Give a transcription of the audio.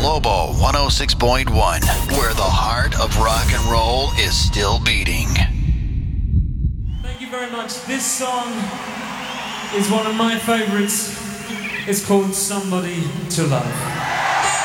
Lobo 106.1, where the heart of rock and roll is still beating. Thank you very much. This song is one of my favorites. It's called Somebody to Love.